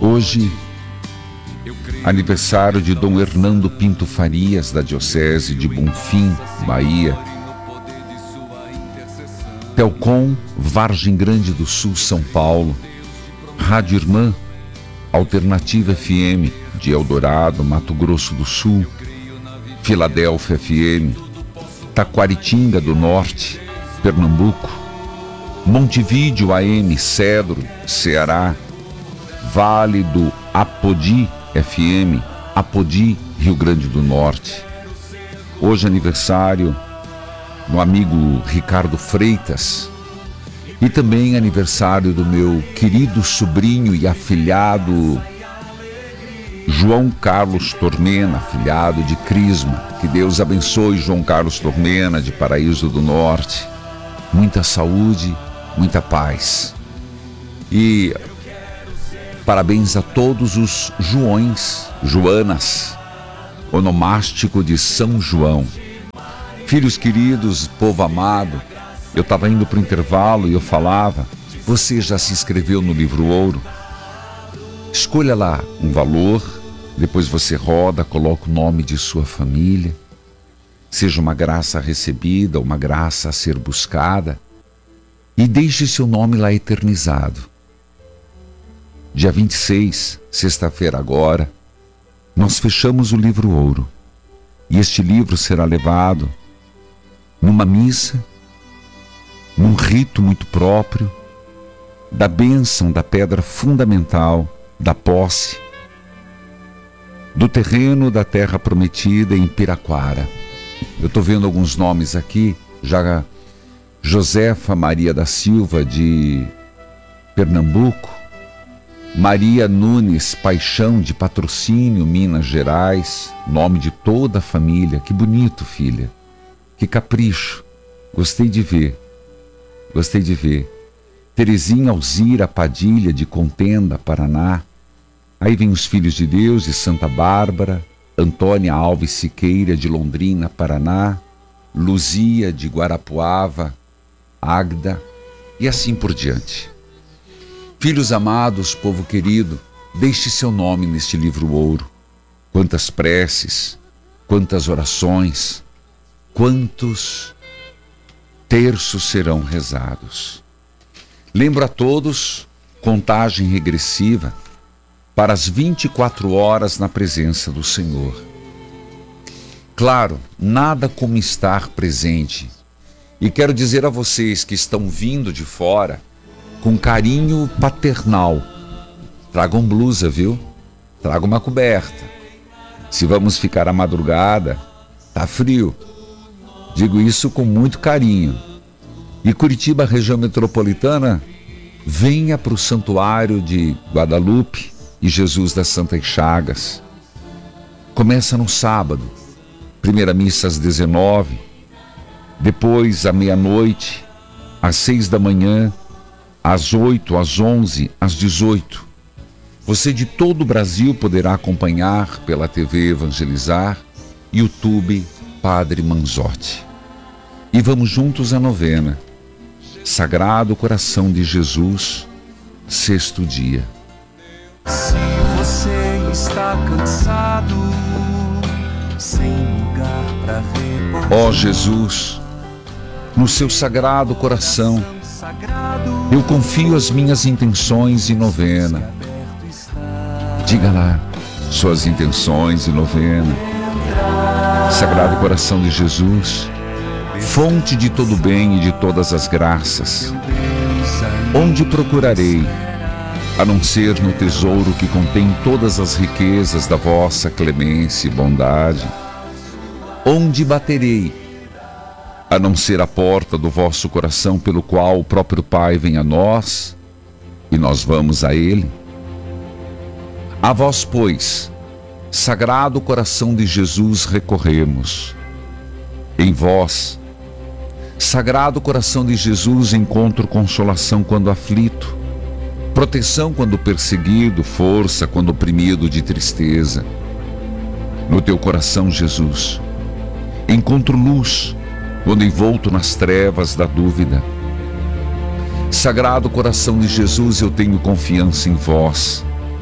Hoje, aniversário de Dom Hernando Pinto Farias, da Diocese de Bonfim, Bahia. Telcom, Vargem Grande do Sul, São Paulo. Rádio Irmã, Alternativa FM, de Eldorado, Mato Grosso do Sul. Filadélfia FM, Taquaritinga do Norte, Pernambuco. Montevídeo AM, Cedro, Ceará. Vale do Apodi FM, Apodi, Rio Grande do Norte. Hoje aniversário do amigo Ricardo Freitas e também aniversário do meu querido sobrinho e afilhado João Carlos Tormena, afilhado de Crisma. Que Deus abençoe João Carlos Tormena, de Paraíso do Norte. Muita saúde, muita paz. E parabéns a todos os Joões, Joanas, onomástico de São João. Filhos queridos, povo amado, eu estava indo para o intervalo e eu falava: você já se inscreveu no Livro Ouro? Escolha lá um valor, depois você roda, coloca o nome de sua família, seja uma graça recebida, uma graça a ser buscada, e deixe seu nome lá eternizado. Dia 26, sexta-feira agora, nós fechamos o Livro Ouro. E este livro será levado numa missa, num rito muito próprio, da bênção da pedra fundamental, da posse, do terreno da terra prometida em Piraquara. Eu estou vendo alguns nomes aqui, já Josefa Maria da Silva, de Pernambuco, Maria Nunes Paixão, de Patrocínio, Minas Gerais, nome de toda a família. Que bonito, filha, que capricho, gostei de ver. Terezinha Alzira Padilha, de Contenda, Paraná. Aí vem os Filhos de Deus, de Santa Bárbara, Antônia Alves Siqueira, de Londrina, Paraná, Luzia, de Guarapuava, Águeda, e assim por diante. Filhos amados, povo querido, deixe seu nome neste Livro Ouro. Quantas preces, quantas orações, quantos terços serão rezados. Lembro a todos, contagem regressiva para as 24 horas na presença do Senhor. Claro, nada como estar presente. E quero dizer a vocês que estão vindo de fora, com carinho paternal, tragam blusa, viu? Tragam uma coberta. Se vamos ficar à madrugada, tá frio. Digo isso com muito carinho. E Curitiba, região metropolitana, venha para o Santuário de Guadalupe e Jesus das Santas Chagas. Começa no sábado, primeira missa às 19, depois à meia-noite, às 6 da manhã, às 8, às 11, às 18. Você de todo o Brasil poderá acompanhar pela TV Evangelizar, YouTube Padre Manzotti. E vamos juntos à novena. Sagrado Coração de Jesus, sexto dia. Se você está cansado, sem lugar para repousar, Ó Jesus, no seu Sagrado Coração, eu confio as minhas intenções e novena. Diga lá suas intenções e novena. Sagrado Coração de Jesus, fonte de todo bem e de todas as graças, onde procurarei, a não ser no tesouro que contém todas as riquezas da vossa clemência e bondade? Onde baterei, a não ser a porta do vosso coração, pelo qual o próprio Pai vem a nós e nós vamos a Ele? A vós, pois, Sagrado Coração de Jesus, recorremos. Em vós, Sagrado Coração de Jesus, encontro consolação quando aflito, proteção quando perseguido, força quando oprimido de tristeza. No teu coração, Jesus, encontro luz quando envolto nas trevas da dúvida. Sagrado Coração de Jesus, eu tenho confiança em vós.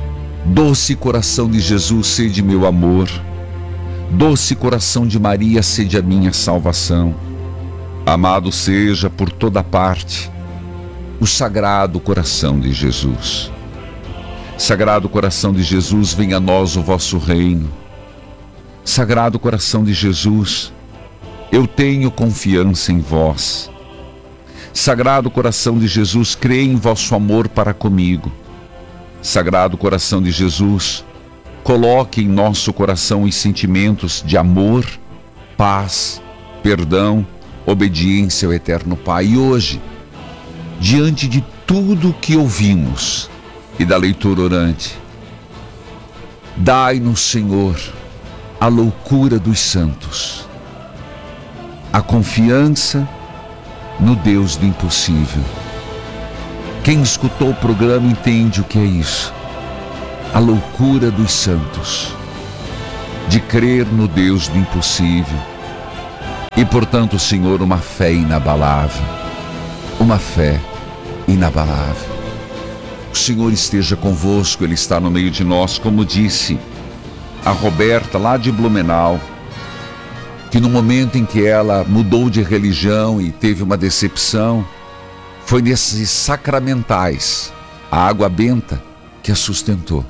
Doce coração de Jesus, sede meu amor. Doce coração de Maria, sede a minha salvação. Amado seja por toda parte o Sagrado Coração de Jesus. Sagrado Coração de Jesus, venha a nós o vosso reino. Sagrado Coração de Jesus, eu tenho confiança em vós. Sagrado Coração de Jesus, creio em vosso amor para comigo. Sagrado Coração de Jesus, coloque em nosso coração os sentimentos de amor, paz, perdão, obediência ao Eterno Pai. E hoje, diante de tudo que ouvimos e da leitura orante, dai-nos, Senhor, a loucura dos santos, a confiança no Deus do impossível. Quem escutou o programa entende o que é isso. A loucura dos santos, de crer no Deus do impossível. E, portanto, Senhor, uma fé inabalável. Uma fé inabalável. O Senhor esteja convosco, Ele está no meio de nós, como disse a Roberta, lá de Blumenau, que no momento em que ela mudou de religião e teve uma decepção, foi nesses sacramentais, a água benta, que a sustentou.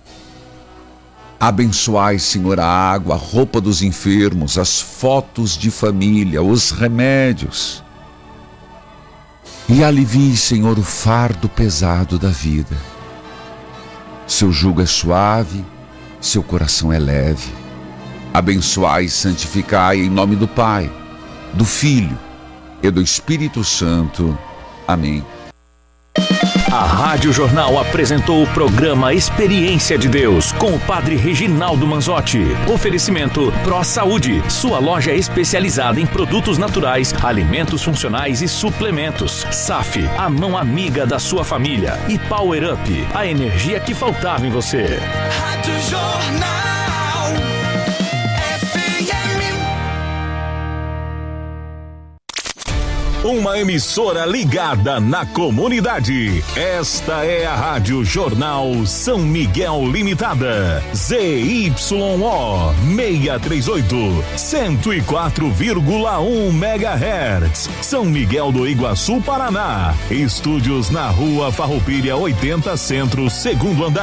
Abençoai, Senhor, a água, a roupa dos enfermos, as fotos de família, os remédios. E alivie, Senhor, o fardo pesado da vida. Seu jugo é suave, seu coração é leve. Abençoai e santificai em nome do Pai, do Filho e do Espírito Santo. Amém. A Rádio Jornal apresentou o programa Experiência de Deus com o Padre Reginaldo Manzotti. Oferecimento Pro Saúde, sua loja especializada em produtos naturais, alimentos funcionais e suplementos. SAF, a mão amiga da sua família. E Power Up, a energia que faltava em você. Rádio Jornal. Uma emissora ligada na comunidade. Esta é a Rádio Jornal São Miguel Limitada. ZYO 638, 104,1 MHz. São Miguel do Iguaçu, Paraná. Estúdios na Rua Farroupilha 80 Centro, segundo andar.